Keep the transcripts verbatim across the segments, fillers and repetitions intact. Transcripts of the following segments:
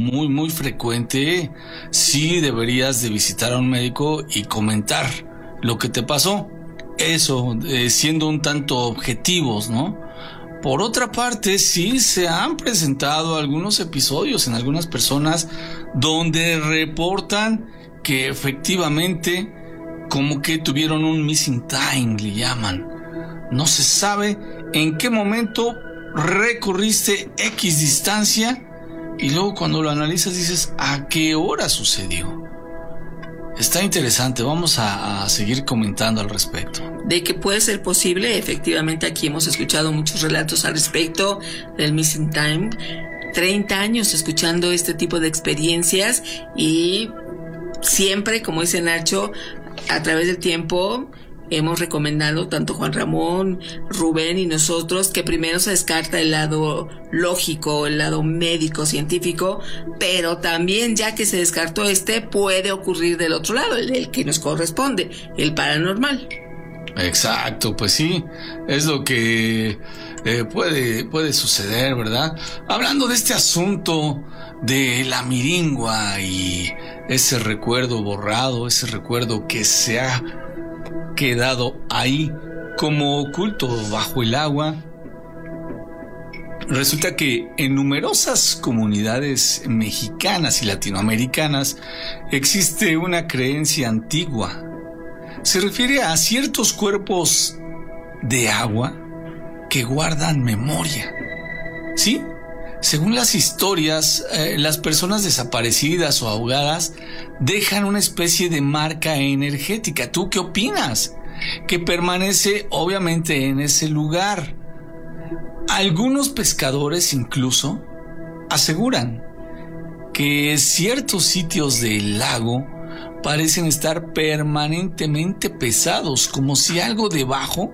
muy, muy frecuente, sí deberías de visitar a un médico y comentar lo que te pasó. Eso, eh, siendo un tanto objetivos, ¿no? Por otra parte, sí se han presentado algunos episodios en algunas personas donde reportan que efectivamente como que tuvieron un missing time, le llaman. No se sabe en qué momento recorriste X distancia y luego cuando lo analizas dices, ¿a qué hora sucedió? Está interesante, vamos a, a seguir comentando al respecto. De que puede ser posible, efectivamente aquí hemos escuchado muchos relatos al respecto del missing time. treinta años escuchando este tipo de experiencias y siempre, como dice Nacho, a través del tiempo hemos recomendado, tanto Juan Ramón, Rubén y nosotros, que primero se descarta el lado lógico, el lado médico, científico, pero también ya que se descartó este, puede ocurrir del otro lado, el, el que nos corresponde, el paranormal. Exacto, pues sí, es lo que eh, puede, puede suceder, ¿verdad? Hablando de este asunto de la miringua y ese recuerdo borrado, ese recuerdo que se ha quedado ahí como oculto bajo el agua. Resulta que en numerosas comunidades mexicanas y latinoamericanas existe una creencia antigua. Se refiere a ciertos cuerpos de agua que guardan memoria. ¿Sí? Según las historias, eh, las personas desaparecidas o ahogadas dejan una especie de marca energética. ¿Tú qué opinas? Que permanece obviamente en ese lugar. Algunos pescadores incluso aseguran que ciertos sitios del lago parecen estar permanentemente pesados, como si algo debajo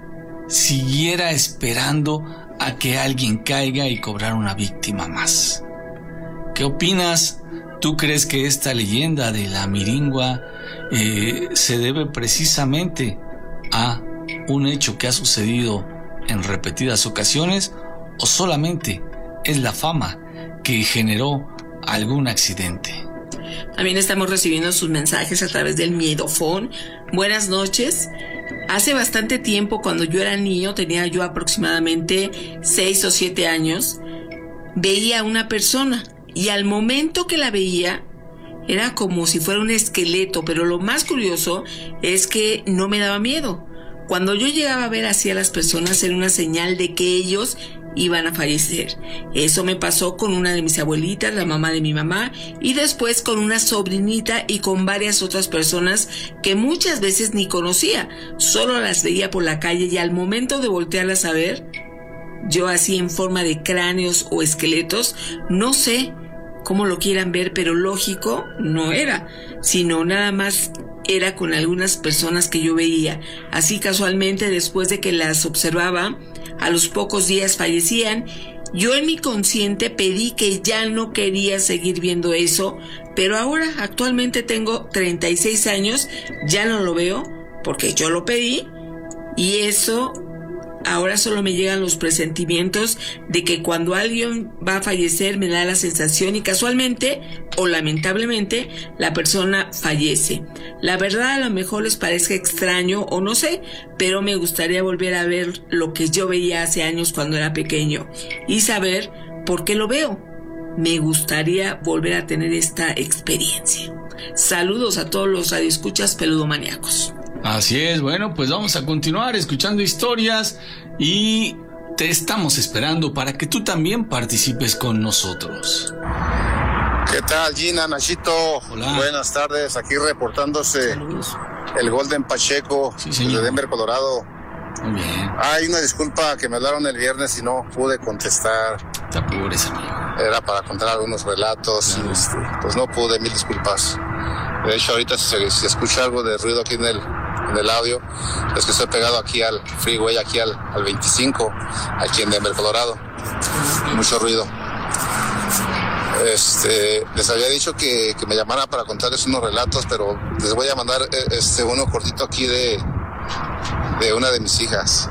siguiera esperando a que alguien caiga y cobrar una víctima más. ¿Qué opinas? ¿Tú crees que esta leyenda de la miringua eh, se debe precisamente a un hecho que ha sucedido en repetidas ocasiones o solamente es la fama que generó algún accidente? También estamos recibiendo sus mensajes a través del Miedofón. Buenas noches. Hace bastante tiempo, cuando yo era niño, tenía yo aproximadamente seis o siete años, veía a una persona y al momento que la veía era como si fuera un esqueleto, pero lo más curioso es que no me daba miedo. Cuando yo llegaba a ver así a las personas era una señal de que ellos iban a fallecer. Eso me pasó con una de mis abuelitas, la mamá de mi mamá, y después con una sobrinita y con varias otras personas que muchas veces ni conocía, solo las veía por la calle y al momento de voltearlas a ver, yo así en forma de cráneos o esqueletos, no sé cómo lo quieran ver, pero lógico no era, sino nada más era con algunas personas que yo veía. Así casualmente, después de que las observaba, a los pocos días fallecían. Yo en mi consciente pedí que ya no quería seguir viendo eso, pero ahora actualmente tengo treinta y seis años, ya no lo veo porque yo lo pedí y eso ahora solo me llegan los presentimientos de que cuando alguien va a fallecer me da la sensación y casualmente o lamentablemente la persona fallece. La verdad a lo mejor les parezca extraño o no sé, pero me gustaría volver a ver lo que yo veía hace años cuando era pequeño y saber por qué lo veo. Me gustaría volver a tener esta experiencia. Saludos a todos los radioescuchas peludomaníacos. Así es, bueno, pues vamos a continuar escuchando historias y te estamos esperando para que tú también participes con nosotros. ¿Qué tal, Gina, Nachito? Hola. Buenas tardes, aquí reportándose. Saludos. El Golden Pacheco, Sí, señor. de Denver, Colorado. Muy bien, Hay una disculpa que me hablaron el viernes y no pude contestar. te apures, amigo. Era para contar algunos relatos Claro. y este, pues no pude, mil disculpas. De hecho, ahorita si se, si escucha algo de ruido aquí en el, en el audio, es que estoy pegado aquí al freeway, aquí al, al veinticinco, aquí en Denver, Colorado. Mucho ruido. Este, les había dicho que, que me llamaran para contarles unos relatos, pero les voy a mandar este uno cortito aquí de, de una de mis hijas.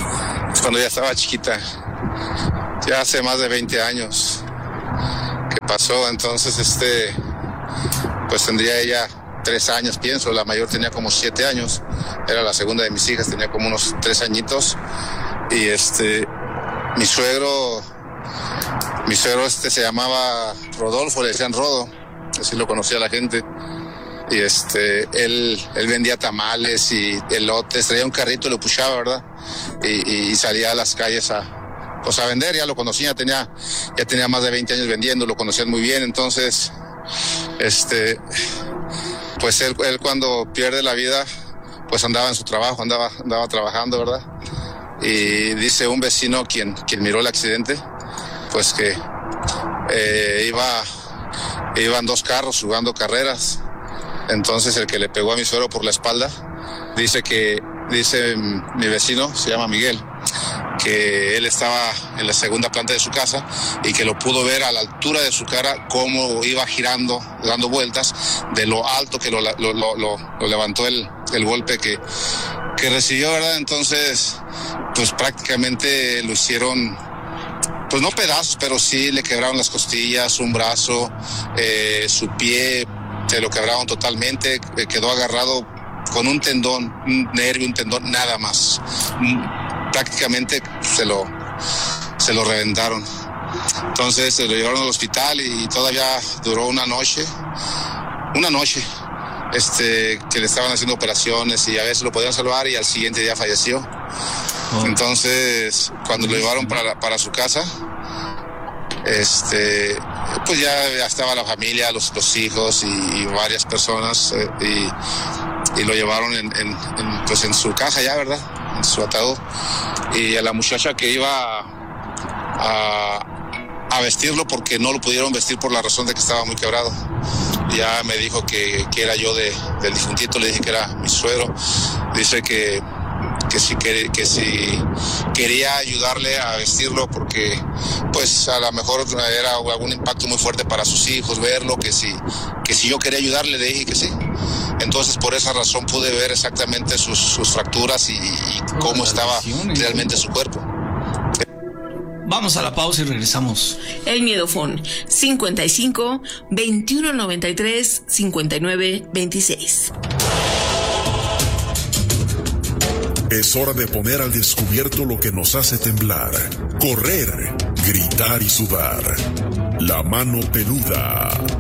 Es cuando ella estaba chiquita, ya hace más de veinte años. ¿Qué pasó. Entonces, este, pues tendría ella tres años, pienso. La mayor tenía como siete años. Era la segunda de mis hijas, tenía como unos tres añitos. Y este, mi suegro, mi suegro este se llamaba Rodolfo, le decían Rodo, así lo conocía la gente. Y este, él, él vendía tamales y elotes, traía un carrito y lo puchaba, ¿verdad? Y, y salía a las calles a, pues a vender, ya lo conocía, tenía, ya tenía más de veinte años vendiendo, lo conocían muy bien. Entonces, este, pues él, él cuando pierde la vida, pues andaba en su trabajo, andaba, andaba trabajando, ¿verdad? Y dice un vecino quien, quien miró el accidente, pues que eh, iba, iban dos carros jugando carreras. Entonces el que le pegó a mi suegro por la espalda, dice que, dice mi vecino, se llama Miguel, que él estaba en la segunda planta de su casa y que lo pudo ver a la altura de su cara cómo iba girando, dando vueltas, de lo alto que lo, lo, lo, lo, lo levantó el, el golpe que, que recibió, ¿verdad? Entonces, pues prácticamente lo hicieron, pues no pedazos, pero sí le quebraron las costillas, un brazo, eh, su pie, se lo quebraron totalmente, quedó agarrado con un tendón, un nervio, un tendón, nada más. Prácticamente se lo, se lo reventaron. Entonces se lo llevaron al hospital y todavía duró una noche, una noche, este, que le estaban haciendo operaciones y a veces lo podían salvar y al siguiente día falleció. Oh. Entonces, cuando lo llevaron para, para su casa, este, pues ya, ya estaba la familia, los, los hijos y, y varias personas eh, y, y lo llevaron en, en, en, pues en su caja ya, ¿verdad? En su ataúd. Y a la muchacha que iba a, a vestirlo, porque no lo pudieron vestir por la razón de que estaba muy quebrado, ya me dijo que, que era yo de, del difuntito, le dije que era mi suegro. Dice que que si, que, que si quería ayudarle a vestirlo porque pues a lo mejor era algún impacto muy fuerte para sus hijos verlo, que si, que si yo quería ayudarle, le dije que sí. Entonces por esa razón pude ver exactamente sus, sus fracturas y, y cómo estaba realmente su cuerpo. Vamos a la pausa y regresamos. El Miedofón cincuenta y cinco, veintiuno noventa y tres, cincuenta y nueve veintiséis. Es hora de poner al descubierto lo que nos hace temblar, correr, gritar y sudar. La mano peluda.